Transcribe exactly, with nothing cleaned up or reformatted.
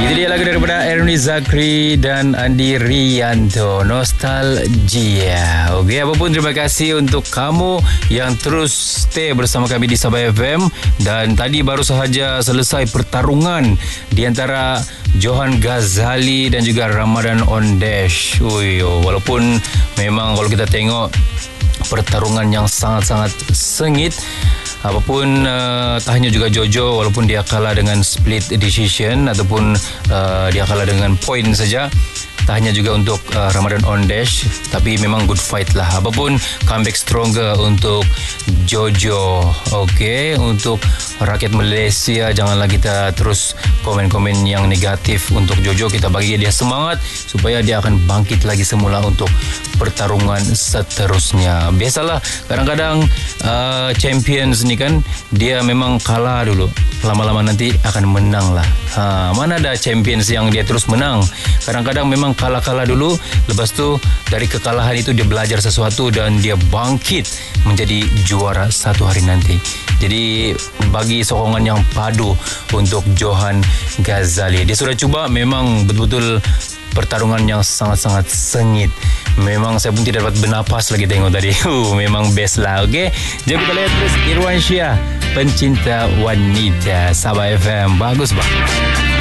Itu dia lagu daripada Ernie Zakri dan Andi Rianto, Nostalgia. Okey, apapun terima kasih untuk kamu yang terus stay bersama kami di Sabah F M. Dan tadi baru sahaja selesai pertarungan di antara Johan Ghazali dan juga Ramadan Ondesh. Ui, oh, walaupun memang kalau kita tengok pertarungan yang sangat-sangat sengit, apapun uh, tak hanya juga Jojo, walaupun dia kalah dengan split decision ataupun uh, dia kalah dengan point saja, tak hanya juga untuk uh, Ramadan Ondesh, tapi memang good fight lah. Apapun comeback stronger untuk Jojo. Okey, untuk rakyat Malaysia, janganlah kita terus komen-komen yang negatif untuk Jojo. Kita bagi dia semangat supaya dia akan bangkit lagi semula untuk pertarungan seterusnya. Biasalah kadang-kadang uh, champions ni kan, dia memang kalah dulu, lama-lama nanti akan menang lah. Ha, mana ada champions yang dia terus menang. Kadang-kadang memang kalah-kalah dulu, lepas tu dari kekalahan itu dia belajar sesuatu dan dia bangkit menjadi juara satu hari nanti. Jadi bagi sokongan yang padu untuk Johan Ghazali. Dia sudah cuba, memang betul-betul pertarungan yang sangat-sangat sengit. Memang saya pun tidak dapat bernapas lagi tengok tadi. Uh, memang best lah. Okey, jom kita lihat terus Irwan Syah, pencinta wanita. Sabah F M, bagus bang.